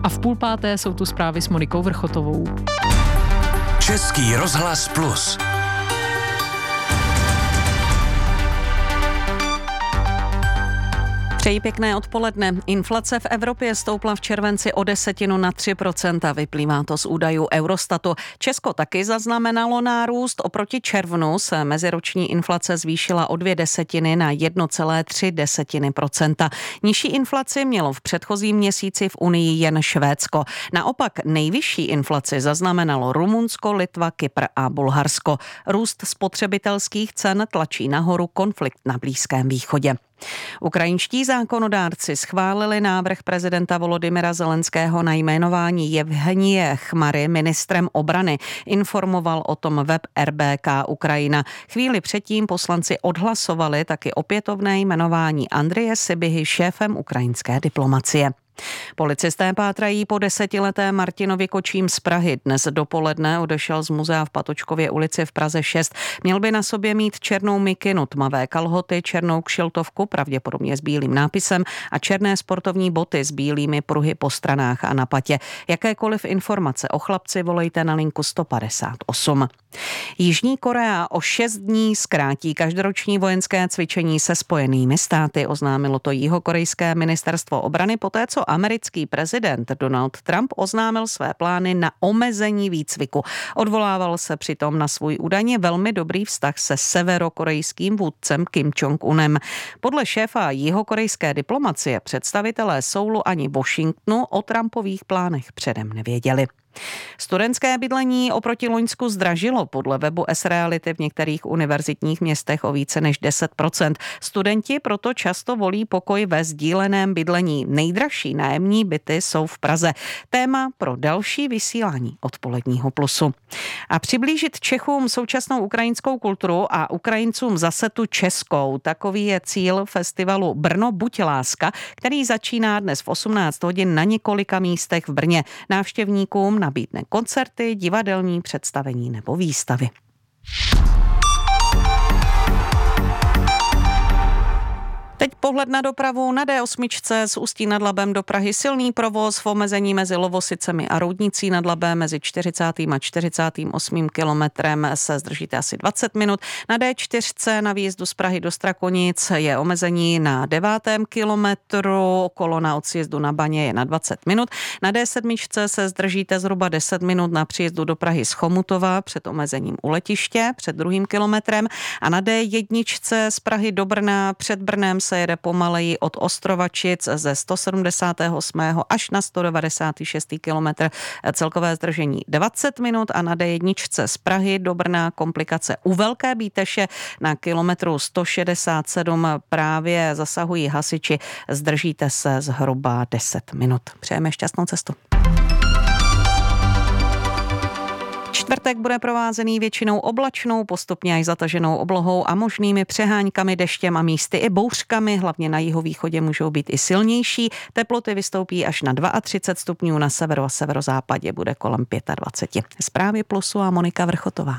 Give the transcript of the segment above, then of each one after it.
a v 4:30 jsou tu zprávy s Monikou Vrchotovou. Český rozhlas Plus. Přeji pěkné odpoledne. Inflace v Evropě stoupla v červenci o 1/10 na 3%. Vyplývá to z údajů Eurostatu. Česko taky zaznamenalo nárůst. Oproti červnu se meziroční inflace zvýšila o 0,2 na 1,3%. Nižší inflaci mělo v předchozím měsíci v Unii jen Švédsko. Naopak nejvyšší inflaci zaznamenalo Rumunsko, Litva, Kypr a Bulharsko. Růst spotřebitelských cen tlačí nahoru konflikt na Blízkém východě. Ukrajinští zákonodárci schválili návrh prezidenta Volodymyra Zelenského na jmenování Jevhenije Chmary ministrem obrany. Informoval o tom web RBK Ukrajina. Chvíli předtím poslanci odhlasovali taky opětovné jmenování Andreje Sybihy šéfem ukrajinské diplomacie. Policisté pátrají po 10letém Martinovi Kočím z Prahy. Dnes dopoledne odešel z muzea v Patočkově ulici v Praze 6. Měl by na sobě mít černou mikinu, tmavé kalhoty, černou kšiltovku, pravděpodobně s bílým nápisem a černé sportovní boty s bílými pruhy po stranách a na patě. Jakékoliv informace o chlapci volejte na linku 158. Jižní Korea o 6 dní zkrátí každoroční vojenské cvičení se Spojenými státy. Oznámilo to jihokorejské ministerstvo obrany poté, co americký prezident Donald Trump oznámil své plány na omezení výcviku. Odvolával se přitom na svůj údajně velmi dobrý vztah se severokorejským vůdcem Kim Jong-unem. Podle šéfa jihokorejské diplomacie představitelé Soulu ani Washingtonu o Trumpových plánech předem nevěděli. Studentské bydlení oproti loňsku zdražilo podle webu S-Reality v některých univerzitních městech o více než 10%. Studenti proto často volí pokoj ve sdíleném bydlení. Nejdražší nájemní byty jsou v Praze. Téma pro další vysílání Odpoledního Plusu. A přiblížit Čechům současnou ukrajinskou kulturu a Ukrajincům zase tu českou. Takový je cíl festivalu Brno buď láska, který začíná dnes v 18 hodin na několika místech v Brně. Návštěvníkům nabídne koncerty, divadelní představení nebo výstavy. Teď pohled na dopravu na D8 z Ústí nad Labem do Prahy. Silný provoz v omezení mezi Lovosicemi a Roudnicí nad Labem mezi 40. a 48. kilometrem se zdržíte asi 20 minut. Na D4 na výjezdu z Prahy do Strakonic je omezení na 9. kilometru. Kolona od sjezdu na Baně je na 20 minut. Na D7 se zdržíte zhruba 10 minut na příjezdu do Prahy z Chomutova před omezením u letiště před 2. kilometrem. A na D1 z Prahy do Brna před Brnem se jede pomaleji od Ostrovačic ze 178. až na 196. kilometr. Celkové zdržení 20 minut a na D1 z Prahy do Brna komplikace u Velké Bíteše na kilometru 167 právě zasahují hasiči. Zdržíte se zhruba 10 minut. Přejeme šťastnou cestu. Čtvrtek bude provázený většinou oblačnou, postupně až zataženou oblohou a možnými přeháňkami, deštěm a místy i bouřkami. Hlavně na jihovýchodě můžou být i silnější. Teploty vystoupí až na 32 stupňů, na severu a severozápadě bude kolem 25. Zprávy Plusu a Monika Vrchotová.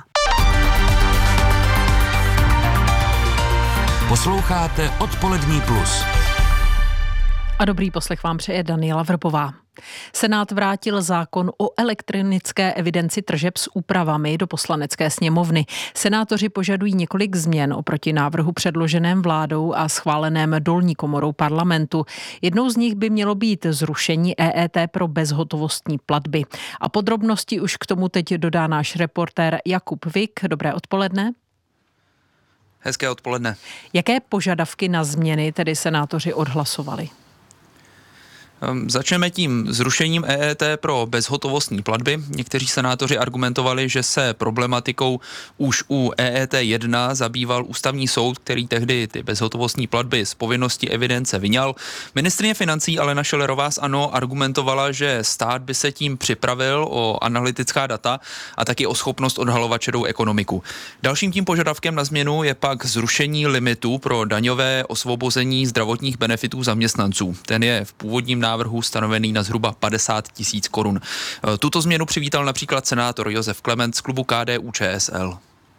Posloucháte Odpolední Plus. A dobrý poslech vám přeje Daniela Vrpová. Senát vrátil zákon o elektronické evidenci tržeb s úpravami do Poslanecké sněmovny. Senátoři požadují několik změn oproti návrhu předloženém vládou a schváleném dolní komorou parlamentu. Jednou z nich by mělo být zrušení EET pro bezhotovostní platby. A podrobnosti už k tomu teď dodá náš reportér Jakub Vik. Dobré odpoledne. Hezké odpoledne. Jaké požadavky na změny tedy senátoři odhlasovali? Začneme tím zrušením EET pro bezhotovostní platby. Někteří senátoři argumentovali, že se problematikou už u EET 1 zabýval ústavní soud, který tehdy ty bezhotovostní platby z povinnosti evidence vyňal. Ministryně financí Alena Schillerová z ANO argumentovala, že stát by se tím připravil o analytická data a taky o schopnost odhalovat šedou ekonomiku. Dalším tím požadavkem na změnu je pak zrušení limitu pro daňové osvobození zdravotních benefitů zaměstnanců. Ten je v původním návrhu stanovený na zhruba 50 000 korun. Tuto změnu přivítal například senátor Josef Klement z klubu KDU-ČSL.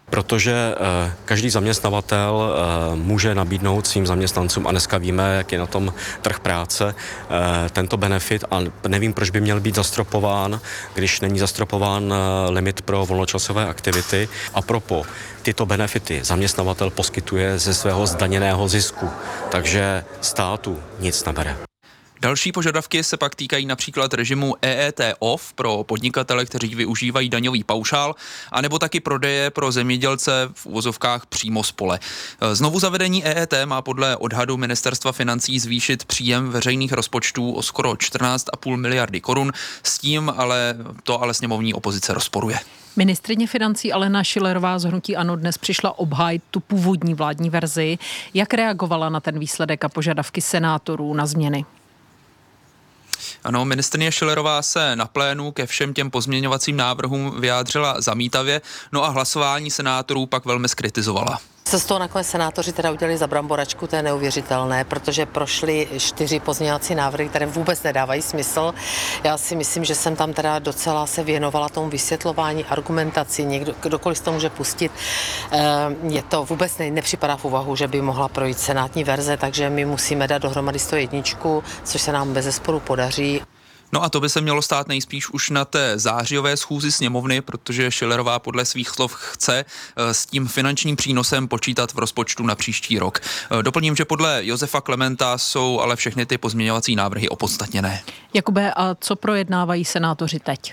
Protože každý zaměstnavatel může nabídnout svým zaměstnancům, a dneska víme, jak je na tom trh práce, tento benefit a nevím, proč by měl být zastropován, když není zastropován limit pro volnočasové aktivity. A propo, tyto benefity zaměstnavatel poskytuje ze svého zdaněného zisku, takže státu nic nebere. Další požadavky se pak týkají například režimu EET off pro podnikatele, kteří využívají daňový paušál, anebo taky prodeje pro zemědělce v uvozovkách přímo z pole. Znovu zavedení EET má podle odhadu Ministerstva financí zvýšit příjem veřejných rozpočtů o skoro 14,5 miliardy korun. S tím ale sněmovní opozice rozporuje. Ministryně financí Alena Schillerová z hnutí ANO dnes přišla obhájit tu původní vládní verzi. Jak reagovala na ten výsledek a požadavky senátorů na změny? Ano, ministryně Schillerová se na plénu ke všem těm pozměňovacím návrhům vyjádřila zamítavě, no a hlasování senátorů pak velmi zkritizovala. Co z toho nakonec senátoři teda udělali za bramboračku, to je neuvěřitelné, protože prošly 4 pozměňovací návrhy, které vůbec nedávají smysl. Já si myslím, že jsem tam teda docela se věnovala tomu vysvětlování, argumentaci, kdokoliv z toho může pustit. Je to vůbec nepřipadá v úvahu, že by mohla projít senátní verze, takže my musíme dát dohromady 101, což se nám bezesporu podaří. No a to by se mělo stát nejspíš už na té zářijové schůzi sněmovny, protože Schillerová podle svých slov chce s tím finančním přínosem počítat v rozpočtu na příští rok. Doplním, že podle Josefa Klementa jsou ale všechny ty pozměňovací návrhy opodstatněné. Jakube, a co projednávají senátoři teď?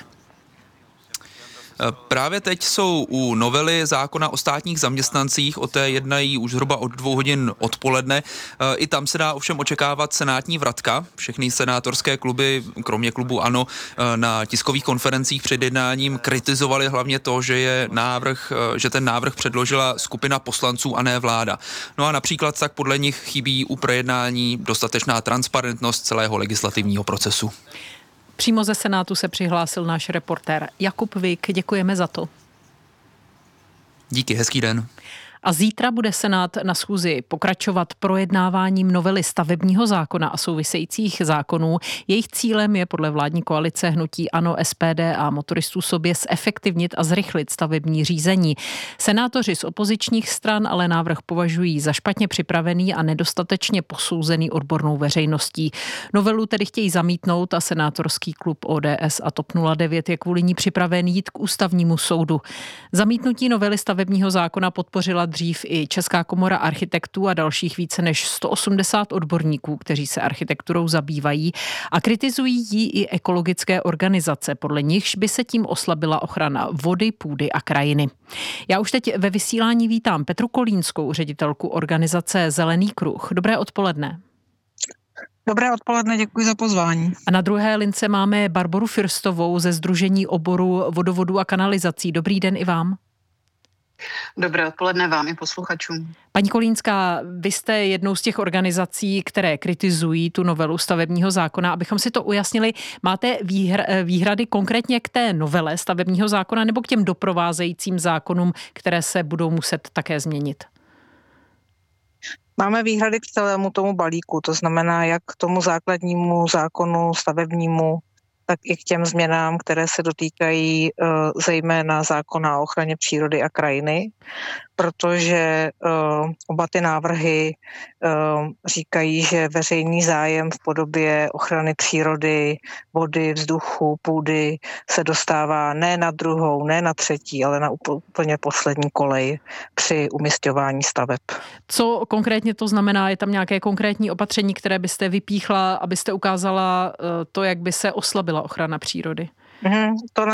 Právě teď jsou u novely zákona o státních zaměstnancích, o té jednají už zhruba od 2 hodin odpoledne. I tam se dá ovšem očekávat senátní vratka. Všechny senátorské kluby, kromě klubu ANO, na tiskových konferencích před jednáním kritizovali hlavně to, že ten návrh předložila skupina poslanců a ne vláda. No a například tak podle nich chybí u projednání dostatečná transparentnost celého legislativního procesu. Přímo ze Senátu se přihlásil náš reportér Jakub Vik. Děkujeme za to. Díky, hezký den. A zítra bude Senát na schůzi pokračovat projednáváním novely stavebního zákona a souvisejících zákonů. Jejich cílem je podle vládní koalice hnutí ANO, SPD a motoristů sobě zefektivnit a zrychlit stavební řízení. Senátoři z opozičních stran ale návrh považují za špatně připravený a nedostatečně posouzený odbornou veřejností. Novelu tedy chtějí zamítnout a senátorský klub ODS a TOP 09 je kvůli ní připraven jít k ústavnímu soudu. Zamítnutí novely stavebního zákona podpořila dřív i Česká komora architektů a dalších více než 180 odborníků, kteří se architekturou zabývají a kritizují ji i ekologické organizace, podle nichž by se tím oslabila ochrana vody, půdy a krajiny. Já už teď ve vysílání vítám Petru Kolínskou, ředitelku organizace Zelený kruh. Dobré odpoledne. Dobré odpoledne, děkuji za pozvání. A na druhé lince máme Barboru Firstovou ze Sdružení oboru vodovodů a kanalizací. Dobrý den i vám. Dobré odpoledne vám i posluchačům. Paní Kolínská, vy jste jednou z těch organizací, které kritizují tu novelu stavebního zákona. Abychom si to ujasnili, máte výhrady konkrétně k té novele stavebního zákona nebo k těm doprovázejícím zákonům, které se budou muset také změnit? Máme výhrady k celému tomu balíku, to znamená jak k tomu základnímu zákonu stavebnímu, tak i k těm změnám, které se dotýkají zejména zákona o ochraně přírody a krajiny, protože oba ty návrhy říkají, že veřejný zájem v podobě ochrany přírody, vody, vzduchu, půdy se dostává ne na druhou, ne na třetí, ale na úplně poslední kolej při umisťování staveb. Co konkrétně to znamená? Je tam nějaké konkrétní opatření, které byste vypíchla, abyste ukázala to, jak by se oslabila ochrana přírody? To